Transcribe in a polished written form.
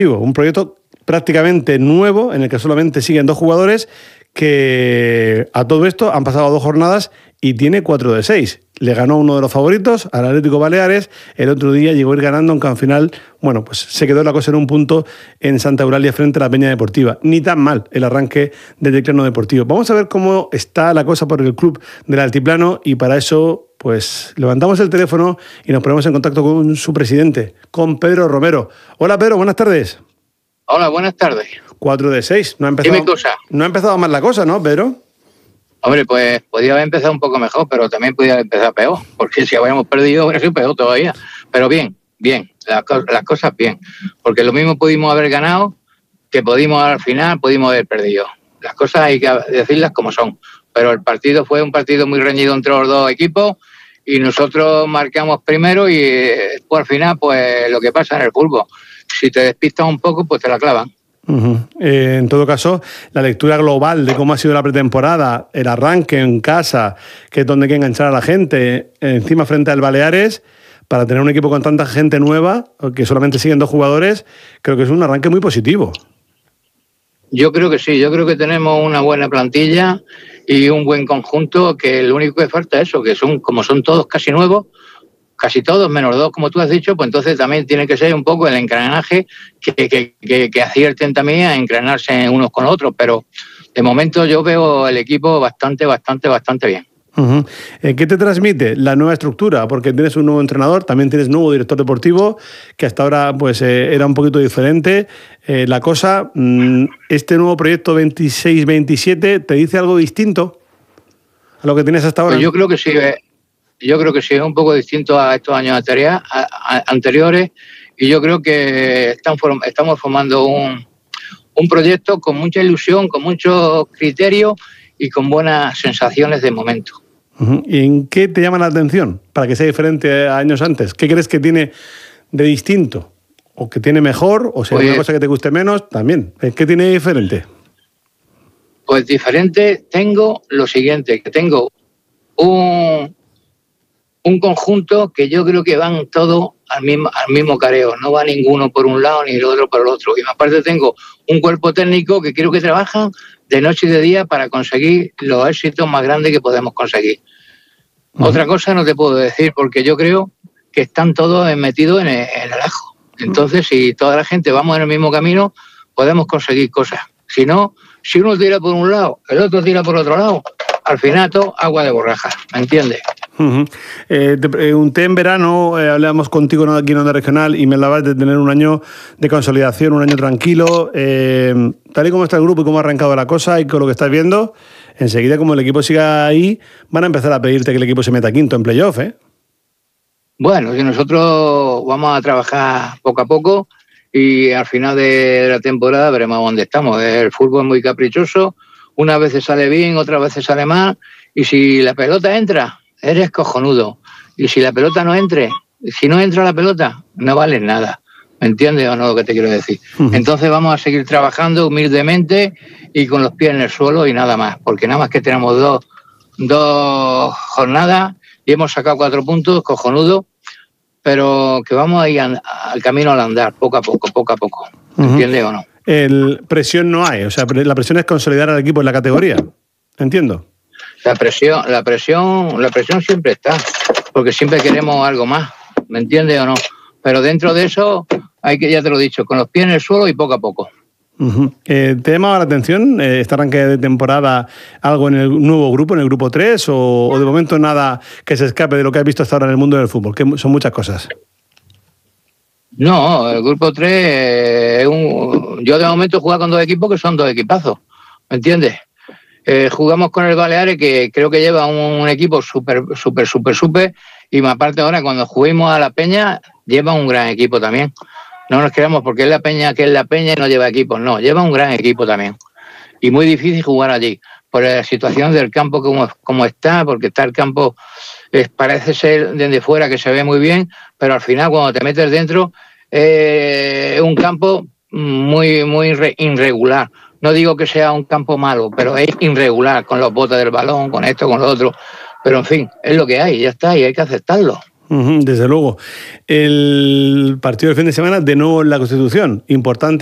Un proyecto prácticamente nuevo en el que solamente siguen 2 jugadores que a todo esto han pasado 2 jornadas y tiene 4 de 6. Le ganó uno de los favoritos al Atlético Baleares, el otro día llegó a ir ganando, aunque al final, bueno, pues se quedó la cosa en un punto en Santa Eulalia frente a la Peña Deportiva. Ni tan mal el arranque del declano deportivo. Vamos a ver cómo está la cosa por el club del Altiplano y para eso pues levantamos el teléfono y nos ponemos en contacto con su presidente, con Pedro Romero. Hola Pedro, buenas tardes. Hola, buenas tardes. 4 de 6. No ha empezado mal la cosa, ¿no, Pedro? Hombre, pues podía haber empezado un poco mejor, pero también podía haber empezado peor, porque si habíamos perdido, hubiera sido peor todavía. Pero bien, las cosas bien. Porque lo mismo pudimos haber ganado que al final pudimos haber perdido. Las cosas hay que decirlas como son. Pero el partido fue un partido muy reñido entre los dos equipos y nosotros marcamos primero y después al final, pues lo que pasa en el fútbol. Si te despistas un poco, pues te la clavan. En todo caso, la lectura global de cómo ha sido la pretemporada, el arranque en casa, que es donde hay que enganchar a la gente, encima frente al Baleares, para tener un equipo con tanta gente nueva, que solamente siguen 2 jugadores, creo que es un arranque muy positivo. Yo creo que sí, yo creo que tenemos una buena plantilla y un buen conjunto, que lo único que falta es eso, que como son todos casi nuevos, casi todos, menos 2, como tú has dicho, pues entonces también tiene que ser un poco el engranaje que acierten también a engranarse unos con otros, pero de momento yo veo el equipo bastante bien. Uh-huh. ¿Qué te transmite la nueva estructura? Porque tienes un nuevo entrenador, también tienes nuevo director deportivo, que hasta ahora pues era un poquito diferente. La cosa, este nuevo proyecto 26-27, ¿te dice algo distinto a lo que tienes hasta ahora? Pues yo creo que sí. Yo creo que sí, es un poco distinto a estos años anteriores y yo creo que estamos formando un proyecto con mucha ilusión, con mucho criterio y con buenas sensaciones de momento. Uh-huh. ¿Y en qué te llama la atención para que sea diferente a años antes? ¿Qué crees que tiene de distinto? ¿O que tiene mejor? ¿O sea, una cosa que te guste menos? También. ¿Qué tiene diferente? Pues diferente tengo lo siguiente, que tengo un conjunto que yo creo que van todos al mismo careo, no va ninguno por un lado ni el otro por el otro. Y aparte tengo un cuerpo técnico que creo que trabajan de noche y de día para conseguir los éxitos más grandes que podemos conseguir. Uh-huh. Otra cosa no te puedo decir, porque yo creo que están todos metidos en el ajo. Entonces, si toda la gente vamos en el mismo camino, podemos conseguir cosas. Si no, si uno tira por un lado, el otro tira por otro lado, al final todo agua de borraja, ¿me entiendes? Uh-huh. Te pregunté en verano, hablamos contigo aquí en Onda Regional y me hablabas de tener un año de consolidación, un año tranquilo. Tal y como está el grupo y cómo ha arrancado la cosa y con lo que estás viendo, enseguida como el equipo siga ahí, van a empezar a pedirte que el equipo se meta quinto en playoff, ¿eh? Bueno, y nosotros vamos a trabajar poco a poco y al final de la temporada veremos dónde estamos. El fútbol es muy caprichoso, unas veces sale bien, otras veces sale mal, y si la pelota entra, eres cojonudo. Y si la pelota no si no entra la pelota, no vales nada. ¿Me entiendes o no lo que te quiero decir? Uh-huh. Entonces vamos a seguir trabajando humildemente y con los pies en el suelo y nada más. Porque nada más que tenemos dos jornadas y hemos sacado 4 puntos, cojonudo, pero que vamos a ir al camino al andar, poco a poco. ¿Me entiendes o no? Presión no hay, o sea, la presión es consolidar al equipo en la categoría. ¿Entiendo? La presión siempre está, porque siempre queremos algo más, ¿me entiendes o no? Pero dentro de eso hay que, ya te lo he dicho, con los pies en el suelo y poco a poco. Uh-huh. ¿Te llamaba la atención este arranque de temporada algo en el nuevo grupo, en el grupo 3, o de momento nada que se escape de lo que has visto hasta ahora en el mundo del fútbol, que son muchas cosas? No, el grupo 3 yo de momento he jugado con 2 equipos que son 2 equipazos, ¿me entiendes? Jugamos con el Baleares, que creo que lleva un equipo súper, y más aparte ahora cuando juguemos a la Peña lleva un gran equipo también. No nos creamos porque es la Peña y no lleva equipos, no, lleva un gran equipo también. Y muy difícil jugar allí, por la situación del campo como está, porque está el campo, parece ser desde fuera que se ve muy bien, pero al final cuando te metes dentro es un campo muy irregular. No digo que sea un campo malo, pero es irregular, con los botes del balón, con esto, con lo otro. Pero en fin, es lo que hay, ya está, y hay que aceptarlo. Desde luego. El partido del fin de semana, de nuevo en la Constitución. Importante